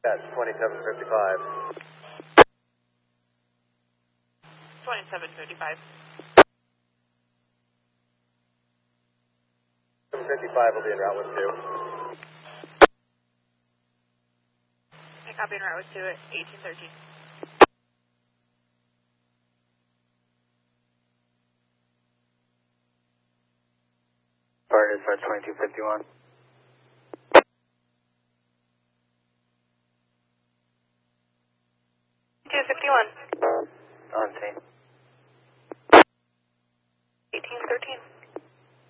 That's 2755. 2755. 55 will be en route with 2. I copy en route with 2 at 1813. Fire dispatch 2251. 251. On scene. 1813.